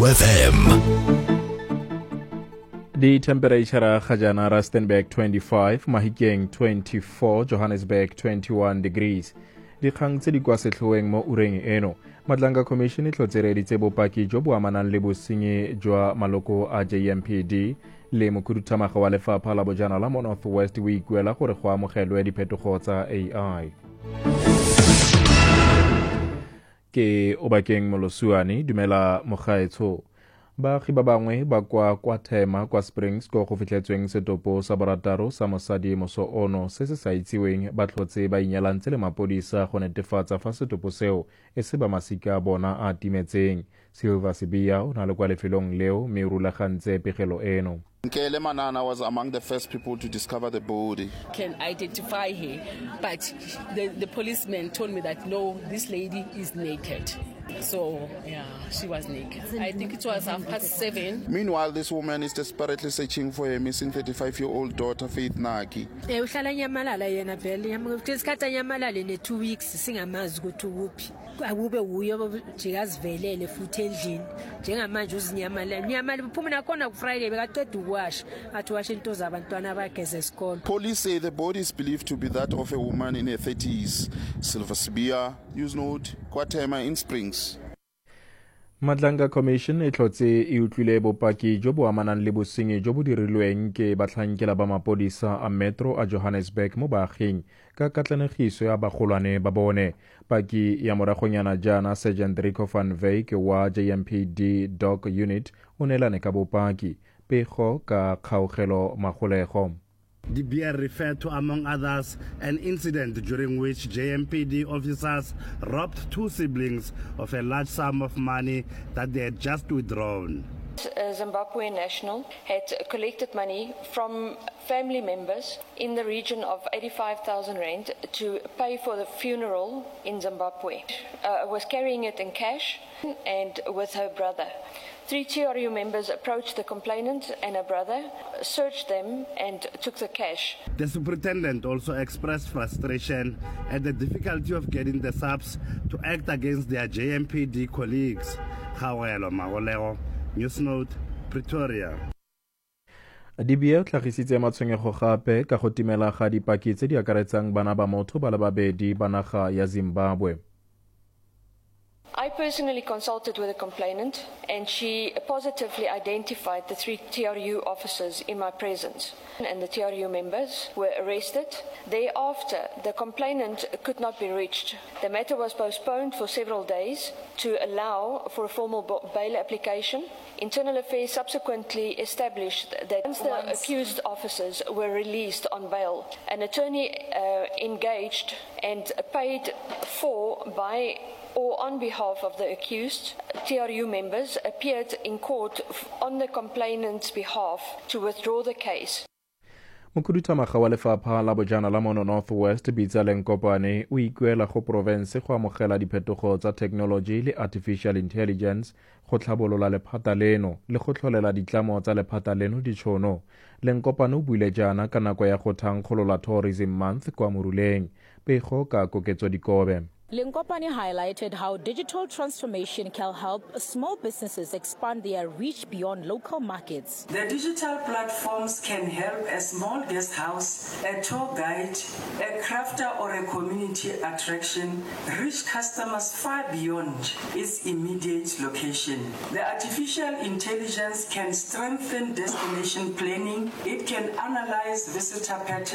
FM. The temperature ga jana Rustenburg 25, Mahikeng 24, Johannesburg 21 degrees. Dikgang tse di kwa setlhoeng mo ureng eno. Madlanga Commission e tlhotsereditse bopaki jo bo amanang le bosenyi jwa maloko a JMPD le mokhuduthamaga wa lefapha la bojanala mo North West o ikuela gore go amogelwe diphetogo tsa AI. Ke Obakeng Molosuane, dumela mogaetsho. Baagi ba bangwe ba kwa Thema kwa Springs go fitlhetsweng setopo sa borataro sa mosadi moso ono se se sa itsiweng ba tlhotse ba inyalantse le mapodisa go netefatsa fa setopo seo e se ba masika bona a timetseng. Silva Sibia o na le kwa lefelong leo mme rulagantse pegelo eno. Nkele Manana was among the first people to discover the body. Can identify her, but the policeman told me that no, this lady is naked. So, yeah, she was naked. I think it was 7:30. Meanwhile, this woman is desperately searching for her missing 35-year-old daughter, Faith Naki. Uhlala nyamalala yena phela isikhathi nyamalala ne 2 weeks singamazi ukuthi ukuphi akube uyo jikazivelele futhi endlini njengamanje uzinyamala uphuma nakhona ku Friday bekaqeda ukuwasha athi washa into zabantwana bageze esikole. Police say the body is believed to be that of a woman in her 30s. Silva Sibia, News Note, KwaThema in Springs. Madlanga Commission e tlhotse e utlwile bopaki jo bo amanang le bosenyi jo bo dirilweng ke batlhankela ba mapodisa a Metro a Johannesburg mo baaging ka katlanegiso ya bagolwane ba bone. Paki ya moragonyana jana Sergeant Rico van Wyk wa JMPD Dog Unit o neelane ka bopaki pego ka kgaogelo magolego. The BR referred to, among others, an incident during which JMPD officers robbed two siblings of a large sum of money that they had just withdrawn. Zimbabwe National had collected money from family members in the region of 85,000 rand to pay for the funeral in Zimbabwe. Was carrying it in cash and with her brother. 3 TRU members approached the complainant and her brother, searched them and took the cash. The superintendent also expressed frustration at the difficulty of getting the subs to act against their JMPD colleagues. Khawelo Magolego, News Note, Pretoria. DBA o tlhagisitse matshwenyego gape ka go timela ga dipaki tse di akaretsang bana ba motho ba le babedi ba naga ya Zimbabwe. I personally consulted with the complainant and she positively identified the 3 TRU officers in my presence, and the TRU members were arrested. Thereafter, the complainant could not be reached. The matter was postponed for several days to allow for a formal bail application. Internal Affairs subsequently established that once the accused officers were released on bail, an attorney engaged and paid for by or on behalf of the accused, TRU members appeared in court on the complainant's behalf to withdraw the case. Mokhuduthamaga wa lefapha la bojanala mo North West Bitsaleng Kopane o ikuela go province go amogela diphetogo tsa technology le artificial intelligence go tlhabolola lephata leno le go tlholela ditlamo tsa lephata leno ditšhono. Lenkopane o buile jana ka nako ya go thankgolola Tourism Month kwa Moruleng pego ka koketso dikobe. Lenkopane highlighted how digital transformation can help small businesses expand their reach beyond local markets. The digital platforms can help a small guest house, a tour guide, a crafter or a community attraction reach customers far beyond its immediate location. The artificial intelligence can strengthen destination planning. It can analyze visitor patterns